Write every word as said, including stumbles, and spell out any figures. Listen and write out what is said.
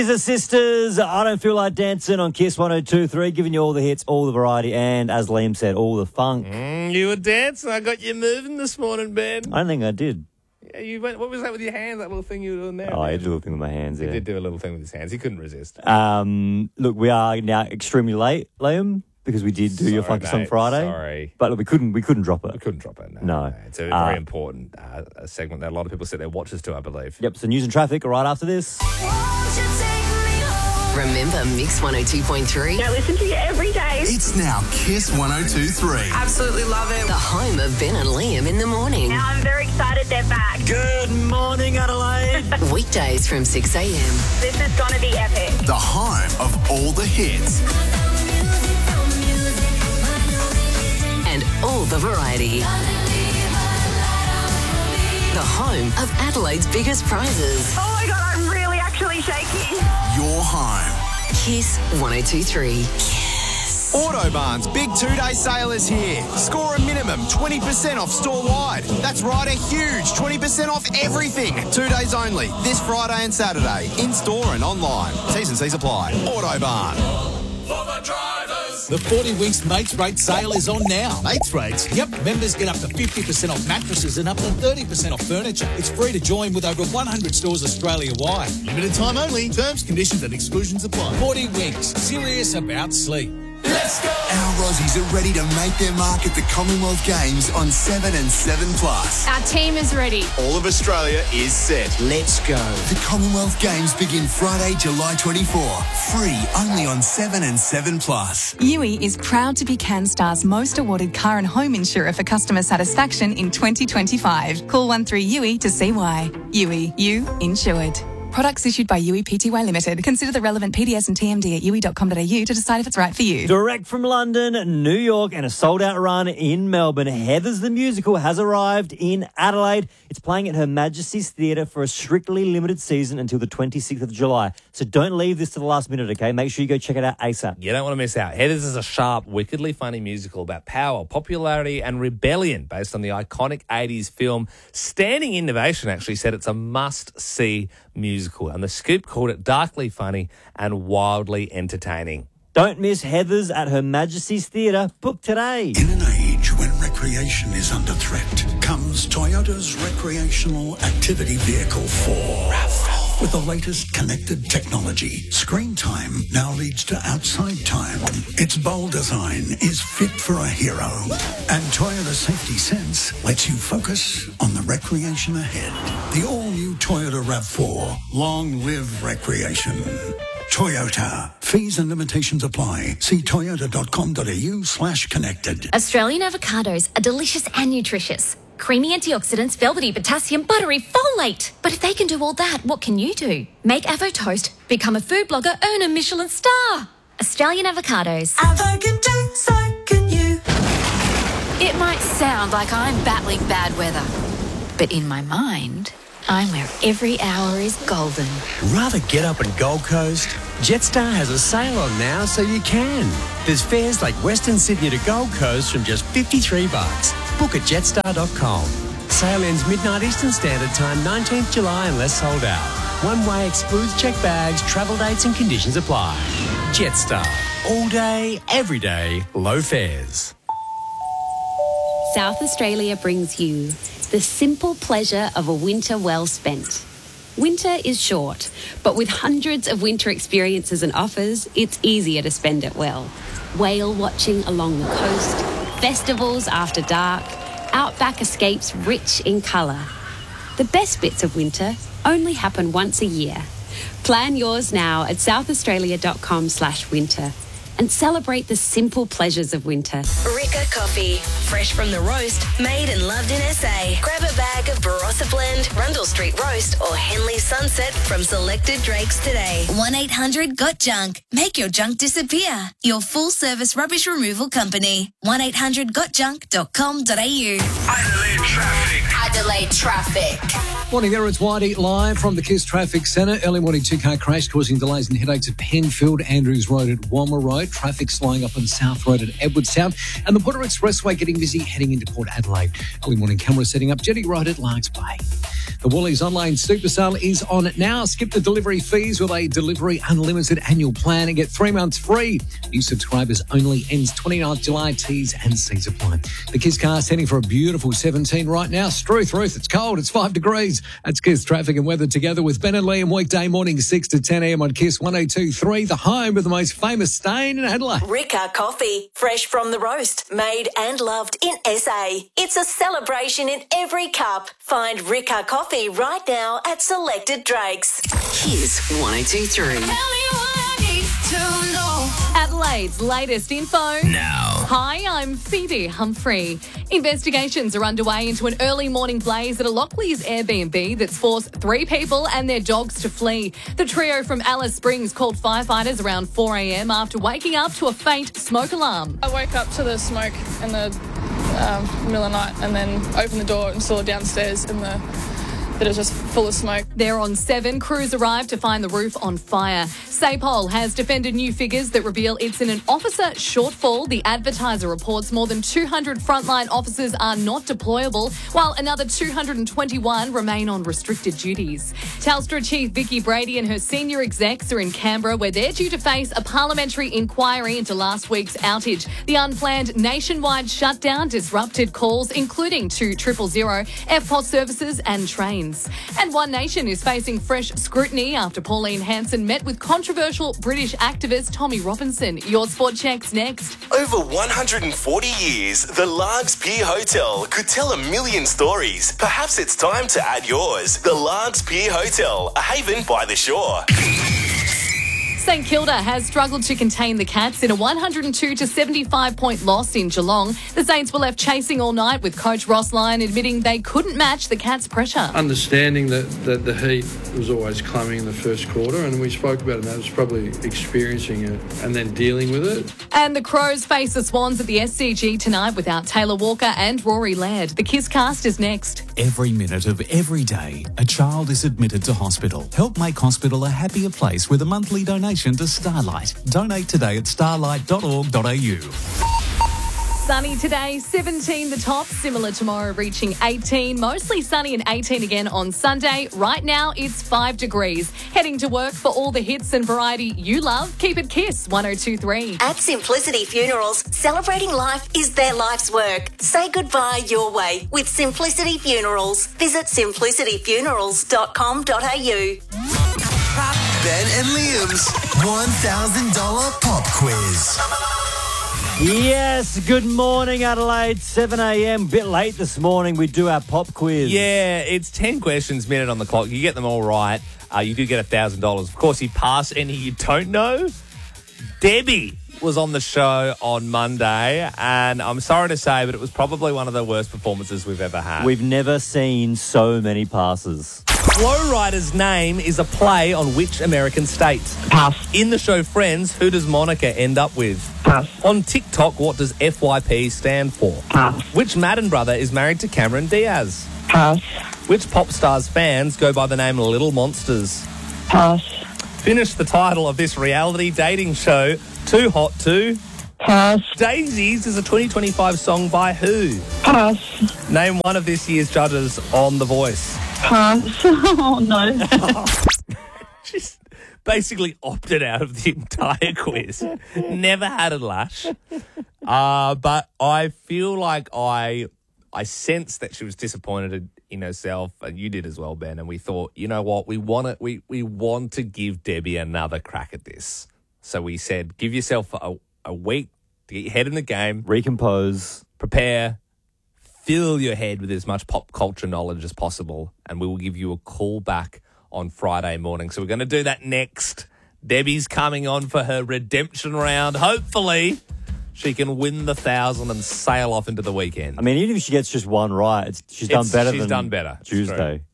The Sisters, I Don't Feel Like Dancing on Kiss one oh two point three, giving you all the hits, all the variety, and as Liam said, all the funk. Mm, you were dancing. I got you moving this morning, Ben. I don't think I did. Yeah, you went. What was that with your hands? That little thing you were doing there? Oh, man? I did a little thing with my hands, yeah. He did do a little thing with his hands. He couldn't resist. Um, look, we are now extremely late, Liam, because we did do Sorry, your Focus mate. on Friday. Sorry. But look, we couldn't, we couldn't drop it. We couldn't drop it. No, No. no. It's a Uh, very important uh, segment that a lot of people set their watches to, I believe. Yep, so news and traffic right after this. Remember Mix one oh two point three? I listen to you every day. It's now Kiss one oh two point three. Absolutely love it. The home of Ben and Liam in the morning. Now I'm very excited they're back. Good morning, Adelaide. Weekdays from six a.m. This is going to be epic. The home of all the hits. And all the variety. The home of Adelaide's biggest prizes. Oh my God, I'm really actually shaking. Your home. Kiss one oh two point three. Autobarn's big two-day sale is here. Score a minimum twenty percent off store-wide. That's right, a huge twenty percent off everything. Two days only, this Friday and Saturday, in-store and online. T's and C's apply. Autobarn. For the drivers. The forty Winks Mates Rate sale is on now. Mates Rates? Yep. Members get up to fifty percent off mattresses and up to thirty percent off furniture. It's free to join with over one hundred stores Australia-wide. Limited time only. Terms, conditions and exclusions apply. forty Winks. Serious about sleep. Let's go! Our Aussies are ready to make their mark at the Commonwealth Games on seven and seven plus. Our team is ready. All of Australia is set. Let's go. The Commonwealth Games begin Friday, July twenty-fourth. Free only on seven and seven plus. U I is proud to be CanStar's most awarded car and home insurer for customer satisfaction in twenty twenty-five. Call one three U I to see why. U I, you insured. Products issued by U I Pty Limited. Consider the relevant P D S and T M D at u i dot com dot a u to decide if it's right for you. Direct from London, New York, and a sold-out run in Melbourne, Heathers the Musical has arrived in Adelaide. It's playing at Her Majesty's Theatre for a strictly limited season until the twenty-sixth of July. So don't leave this to the last minute, okay? Make sure you go check it out ASAP. You don't want to miss out. Heathers is a sharp, wickedly funny musical about power, popularity and rebellion based on the iconic eighties film Standing Innovation actually said it's a must-see musical. And The Scoop called it darkly funny and wildly entertaining. Don't miss Heathers at Her Majesty's Theatre. Book today. In an age when recreation is under threat, comes Toyota's recreational activity vehicle four. RAV four. With the latest connected technology, screen time now leads to outside time. Its bold design is fit for a hero. And Toyota Safety Sense lets you focus on the recreation ahead. The all-new Toyota RAV four. Long live recreation. Toyota. Fees and limitations apply. See toyota dot com dot a u slash connected. Australian avocados are delicious and nutritious. Creamy antioxidants, velvety potassium, buttery folate. But if they can do all that, what can you do? Make Avo Toast, become a food blogger, earn a Michelin star. Australian avocados. Avo can do, so can you. It might sound like I'm battling bad weather, but in my mind, I'm where every hour is golden. Rather get up in Gold Coast? Jetstar has a sale on now, so you can. There's fares like Western Sydney to Gold Coast from just fifty-three bucks. Book at jetstar dot com. Sale ends midnight Eastern Standard Time, nineteenth July, unless sold out. One way excludes check bags, travel dates and conditions apply. Jetstar. All day, every day, low fares. South Australia brings you the simple pleasure of a winter well spent. Winter is short, but with hundreds of winter experiences and offers, it's easier to spend it well. Whale watching along the coast, festivals after dark, outback escapes rich in colour. The best bits of winter only happen once a year. Plan yours now at south australia dot com slash winter and celebrate the simple pleasures of winter. Rika Coffee. Fresh from the roast, made and loved in S A. Grab a bag of Barossa Blend, Rundle Street Roast or Henley Sunset from selected drakes today. one eight hundred got junk. Make your junk disappear. Your full-service rubbish removal company. one eight hundred got junk dot com dot a u. Adelaide traffic. Adelaide traffic. Morning there, it's Whitey live from the Kiss Traffic Centre. Early morning two-car crash causing delays and headaches at Penfield, Andrews Road at Walmer Road. Traffic slowing up on South Road at Edwardstown. And the Porter Expressway getting busy heading into Port Adelaide. Early morning camera setting up Jetty Road at Largs Bay. The Woolies online super sale is on now. Skip the delivery fees with a Delivery Unlimited annual plan and get three months free. New subscribers only, ends twenty-ninth of July. T's and C's apply. The Kiss Car's heading for a beautiful seventeen right now. Struth, Ruth, it's cold. It's five degrees. That's Kiss traffic and weather together with Ben and Liam weekday morning six to ten a.m. on Kiss one oh two point three, the home of the most famous stain in Adelaide. Ricca Coffee, fresh from the roast, made and loved in S A. It's a celebration in every cup. Find Ricca Coffee right now at selected Drakes. Kiss one oh two point three. Adelaide's latest info now. Hi, I'm Phoebe Humphrey. Investigations are underway into an early morning blaze at a Lockleys Airbnb that's forced three people and their dogs to flee. The trio from Alice Springs called firefighters around four a.m. after waking up to a faint smoke alarm. I woke up to the smoke in the um, middle of the night and then opened the door and saw downstairs in the that it was just full of smoke. There on seven, crews arrived to find the roof on fire. SAPOL has defended new figures that reveal it's in an officer shortfall. The Advertiser reports more than two hundred frontline officers are not deployable, while another two hundred twenty-one remain on restricted duties. Telstra Chief Vicky Brady and her senior execs are in Canberra, where they're due to face a parliamentary inquiry into last week's outage. The unplanned nationwide shutdown disrupted calls, including to triple zero, F P O S services and trains. And One Nation is facing fresh scrutiny after Pauline Hanson met with controversial British activist Tommy Robinson. Your Sport Check's next. Over one hundred forty years, the Largs Pier Hotel could tell a million stories. Perhaps it's time to add yours. The Largs Pier Hotel, a haven by the shore. St Kilda has struggled to contain the Cats in a one hundred two to seventy-five point loss in Geelong. The Saints were left chasing all night, with coach Ross Lyon admitting they couldn't match the Cats' pressure. Understanding that, that the heat was always coming in the first quarter, and we spoke about it, and that was probably experiencing it and then dealing with it. And the Crows face the Swans at the S C G tonight without Taylor Walker and Rory Laird. The Kiss Cast is next. Every minute of every day, a child is admitted to hospital. Help make hospital a happier place with a monthly donation to Starlight. Donate today at starlight dot org dot a u. Sunny today, seventeen the top. Similar tomorrow, reaching eighteen. Mostly sunny and eighteen again on Sunday. Right now, it's five degrees. Heading to work for all the hits and variety you love. Keep it Kiss one oh two point three. At Simplicity Funerals, celebrating life is their life's work. Say goodbye your way with Simplicity Funerals. Visit simplicity funerals dot com dot a u. Ben and Liam's one thousand dollars pop quiz. Yes, good morning, Adelaide. seven a.m. Bit late this morning. We do our pop quiz. Yeah, it's ten questions, minute on the clock. You get them all right, uh, you do get one thousand dollars. Of course, you pass any you don't know. Debbie was on the show on Monday, and I'm sorry to say, but it was probably one of the worst performances we've ever had. We've never seen so many passes. Flo Rida's name is a play on which American state? Pass. In the show Friends, who does Monica end up with? Pass. On TikTok, what does F Y P stand for? Pass. Which Madden brother is married to Cameron Diaz? Pass. Which pop star's fans go by the name Little Monsters? Pass. Finish the title of this reality dating show, Too Hot To? Pass. Daisies is a twenty twenty-five song by who? Pass. Name one of this year's judges on The Voice. Pass. Oh, no. She's basically opted out of the entire quiz. Never had a lash. Uh, but I feel like I I sense that she was disappointed in herself, and you did as well, Ben, and we thought, you know what, we want to, we, we want to give Debbie another crack at this. So we said, give yourself a, a week to get your head in the game. Recompose. Prepare. Fill your head with as much pop culture knowledge as possible, and we will give you a call back on Friday morning. So we're going to do that next. Debbie's coming on for her redemption round. Hopefully she can win the thousand and sail off into the weekend. I mean, even if she gets just one right, it's, she's It's- done better she's than done better. It's Tuesday. true.